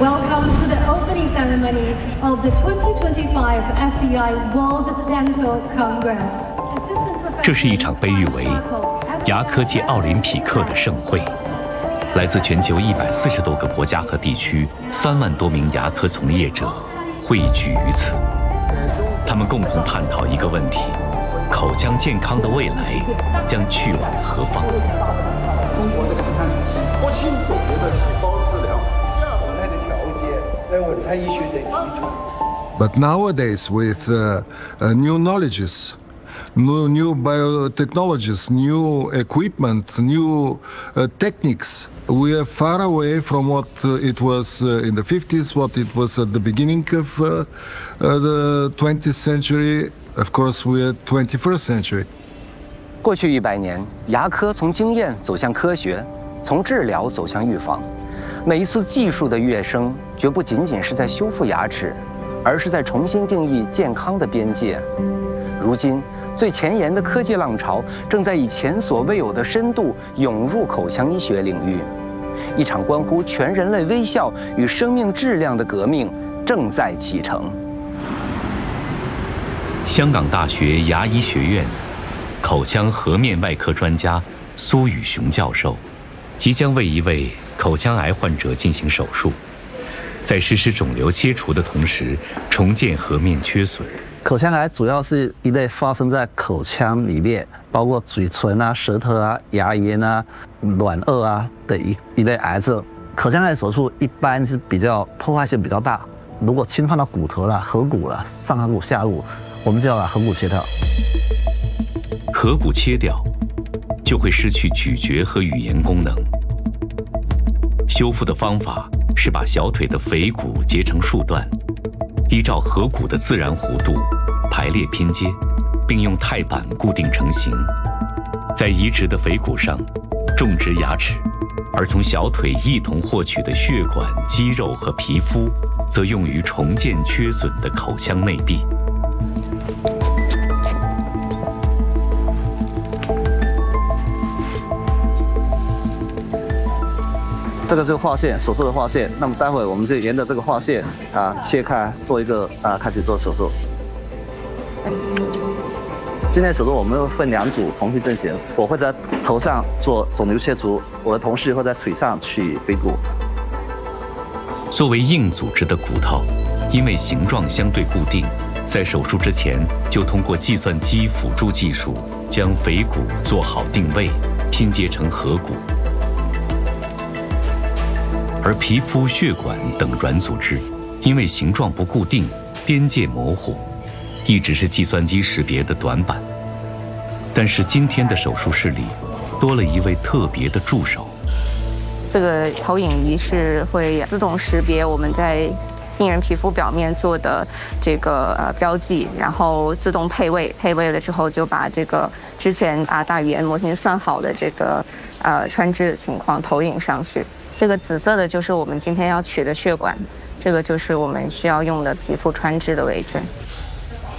Welcome to the opening ceremony of the 2025 FDI World Dental Congress. 这是一场被誉为牙科界奥林匹克的盛会，来自全球140多个国家和地区3万多名牙科从业者汇聚于此。他们共同探讨一个问题：口腔健康的未来将去往何方？ 中国的改善体系，不清楚的细胞治疗，稳态的调节，在稳态医学的基础。 But nowadays, with new knowledges, new biotechnologies, new equipment, new techniques, we are far away from what it was in the 50s, what it was at the beginning of the 20th century. Of course, we are 21st century. 过去100年，牙科从经验走向科学，从治疗走向预防。每一次技术的跃升，绝不仅仅是在修复牙齿，而是在重新定义健康的边界。如今，最前沿的科技浪潮正在以前所未有的深度涌入口腔医学领域。一场关乎全人类微笑与生命质量的革命正在启程。 香港大学牙医学院口腔颌面外科专家苏宇雄教授，即将为一位口腔癌患者进行手术，在实施肿瘤切除的同时，重建颌面缺损。 口腔癌主要是一类发生在口腔里面，包括嘴唇啊、舌头啊、牙龈啊、软腭啊的一类癌症。口腔癌手术一般是比较破坏性比较大，如果侵犯到骨头啦、颌骨啦、上颌骨、下颌骨，我们就要把颌骨切掉。 颌骨切掉，就会失去咀嚼和语言功能。修复的方法是把小腿的腓骨截成数段，依照颌骨的自然弧度排列拼接，并用钛板固定成型。在移植的腓骨上种植牙齿，而从小腿一同获取的血管、肌肉和皮肤，则用于重建缺损的口腔内壁。 这个是划线，手术的划线。那么待会我们就沿着这个划线切开，做一个开始做手术。今天手术我们会分2组同时进行，我会在头上做肿瘤切除，我的同事会在腿上取腓骨。 作为硬组织的骨头，因为形状相对固定，在手术之前就通过计算机辅助技术将腓骨做好定位，拼接成颌骨。而皮肤、血管等软组织，因为形状不固定、边界模糊，一直是计算机识别的短板。但是今天的手术室里，多了一位特别的助手。 这个投影仪是会自动识别我们在病人皮肤表面做的这个标记，然后自动配位，配位了之后就把这个之前大语言模型算好的这个穿支的情况投影上去。这个紫色的就是我们今天要取的血管，这个就是我们需要用的皮肤穿支的位置。